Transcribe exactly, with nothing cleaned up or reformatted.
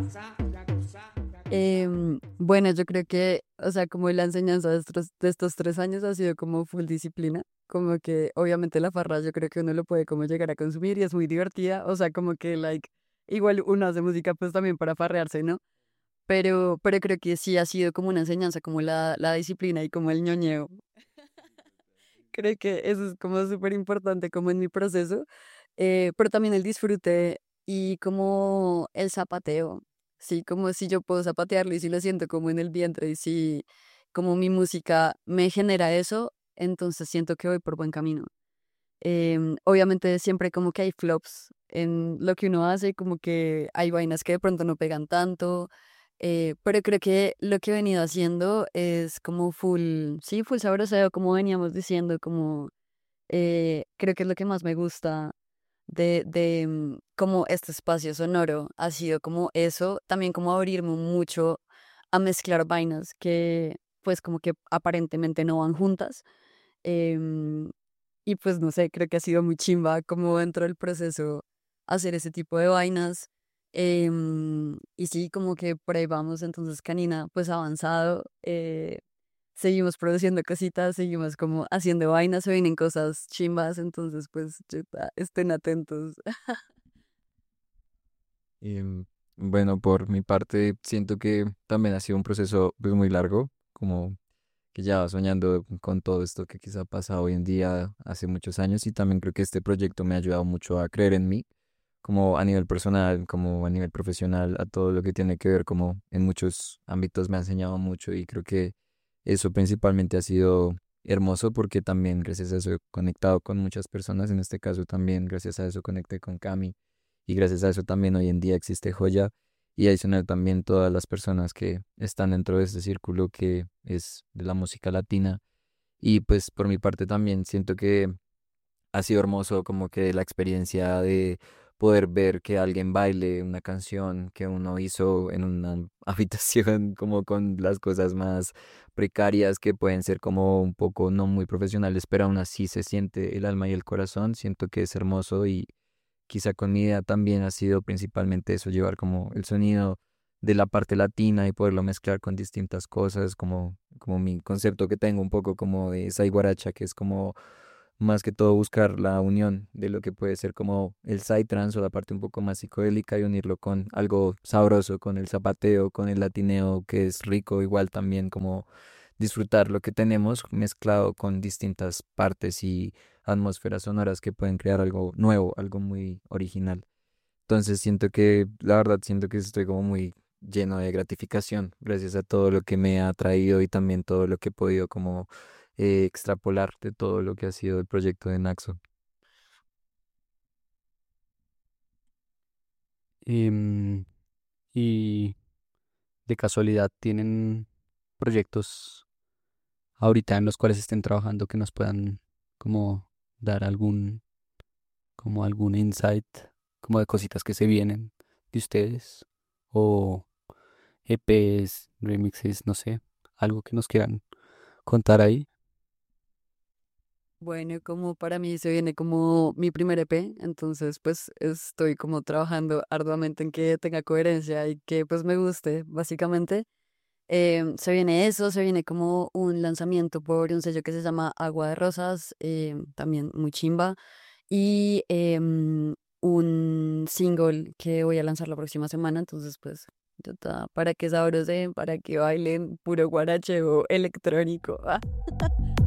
Em, bueno, yo creo que, o sea, como la enseñanza de estos, de estos tres años ha sido como full disciplina, como que obviamente la farra yo creo que uno lo puede como llegar a consumir y es muy divertida, o sea, como que, like, igual uno hace música pues también para farrearse, ¿no? Pero, pero creo que sí ha sido como una enseñanza, como la, la disciplina y como el ñoñeo. Creo que eso es como súper importante como en mi proceso, eh, pero también el disfrute y como el zapateo, sí, como si yo puedo zapatearlo y si lo siento como en el vientre y si como mi música me genera eso, entonces siento que voy por buen camino. Em, obviamente siempre como que hay flops en lo que uno hace, como que hay vainas que de pronto no pegan tanto, eh, pero creo que lo que he venido haciendo es como full, sí, full sabroseo, como veníamos diciendo, como eh, creo que es lo que más me gusta de, de mm, como este espacio sonoro, ha sido como eso, también como abrirme mucho a mezclar vainas que pues como que aparentemente no van juntas. em, y pues no sé, creo que ha sido muy chimba como dentro del proceso hacer ese tipo de vainas. Em, y sí, como que por ahí vamos, entonces Canina, pues avanzado. eh, seguimos produciendo cositas, seguimos como haciendo vainas, se vienen cosas chimbas, entonces pues chuta, estén atentos. Y, mm, bueno, por mi parte, siento que también ha sido un proceso pues, muy largo, como que ya soñando con todo esto que quizá pasa hoy en día hace muchos años y también creo que este proyecto me ha ayudado mucho a creer en mí, como a nivel personal, como a nivel profesional, a todo lo que tiene que ver, como en muchos ámbitos me ha enseñado mucho y creo que eso principalmente ha sido hermoso porque también gracias a eso he conectado con muchas personas, en este caso también gracias a eso conecté con Cami y gracias a eso también hoy en día existe Joya y adicional también todas las personas que están dentro de este círculo que es de la música latina y pues por mi parte también siento que ha sido hermoso como que la experiencia de poder ver que alguien baile una canción que uno hizo en una habitación como con las cosas más precarias que pueden ser como un poco no muy profesionales, pero aún así se siente el alma y el corazón. Siento que es hermoso y quizá con mi idea también ha sido principalmente eso, llevar como el sonido de la parte latina y poderlo mezclar con distintas cosas, como, como mi concepto que tengo un poco como de esa guaracha, que es como más que todo buscar la unión de lo que puede ser como el psytrance o la parte un poco más psicodélica y unirlo con algo sabroso, con el zapateo, con el latineo que es rico, igual también como disfrutar lo que tenemos mezclado con distintas partes y atmósferas sonoras que pueden crear algo nuevo, algo muy original. Entonces siento que, la verdad, siento que estoy como muy lleno de gratificación gracias a todo lo que me ha traído y también todo lo que he podido como eh, extrapolar de todo lo que ha sido el proyecto de Naxo. Em, y de casualidad tienen proyectos ahorita en los cuales estén trabajando que nos puedan como dar algún, como algún insight, como de cositas que se vienen de ustedes, o E Ps, remixes, no sé, algo que nos quieran contar ahí. Bueno, como para mí se viene como mi primer E P, entonces pues estoy como trabajando arduamente en que tenga coherencia y que pues me guste, básicamente. Em, se viene eso, se viene como un lanzamiento por un sello que se llama Agua de Rosas, em, también muy chimba, y em, un single que voy a lanzar la próxima semana, entonces pues ya está, para que sabrosen, para que bailen puro guarache o electrónico.